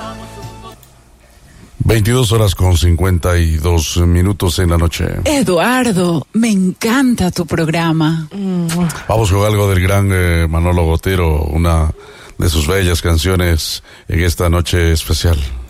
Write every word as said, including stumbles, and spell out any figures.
veintidós horas con cincuenta y dos minutos en la noche. Eduardo, me encanta tu programa. Vamos con algo del gran eh, Manolo Botero, una de sus bellas canciones en esta noche especial.